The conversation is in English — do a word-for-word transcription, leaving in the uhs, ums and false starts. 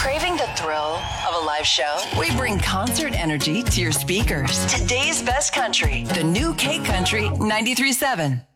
Craving the thrill of a live show? We bring concert energy to your speakers. Today's best country, the new K Country ninety-three point seven.